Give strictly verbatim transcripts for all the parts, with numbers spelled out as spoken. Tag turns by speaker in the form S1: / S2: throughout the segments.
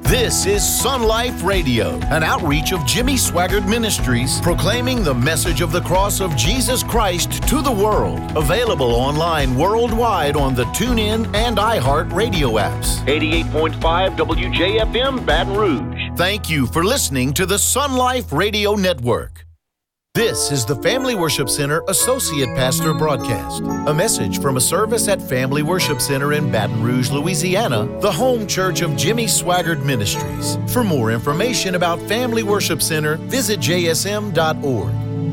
S1: This is Sun Life Radio, an outreach of Jimmy Swaggart Ministries, proclaiming the message of the cross of Jesus Christ to the world. Available online worldwide on the TuneIn and iHeart radio apps.
S2: eighty-eight point five W J F M, Baton Rouge.
S1: Thank you for listening to the Sun Life Radio Network. This is the Family Worship Center Associate Pastor Broadcast. A message from a service at Family Worship Center in Baton Rouge, Louisiana, the home church of Jimmy Swaggart Ministries. For more information about Family Worship Center, visit j s m dot org.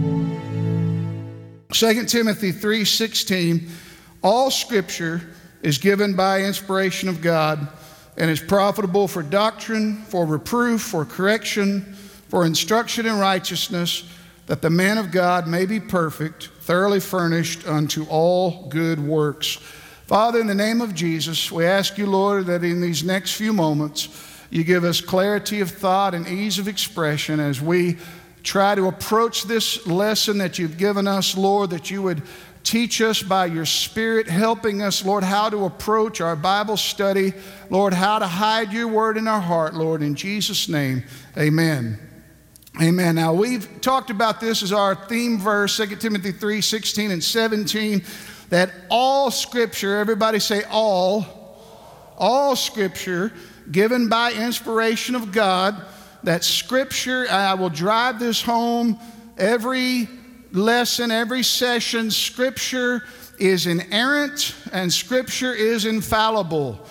S3: Second Timothy three sixteen, all Scripture is given by inspiration of God and is profitable for doctrine, for reproof, for correction, for instruction in righteousness, that the man of God may be perfect, thoroughly furnished unto all good works. Father, in the name of Jesus, we ask you, Lord, that in these next few moments, you give us clarity of thought and ease of expression as we try to approach this lesson that you've given us, Lord, that you would teach us by your Spirit, helping us, Lord, how to approach our Bible study, Lord, how to hide your word in our heart, Lord, in Jesus' name, amen. Amen. Now, we've talked about this as our theme verse, Second Timothy three sixteen and seventeen, that all Scripture, everybody say all, all Scripture given by inspiration of God, that Scripture, I will drive this home every lesson, every session, Scripture is inerrant and Scripture is infallible.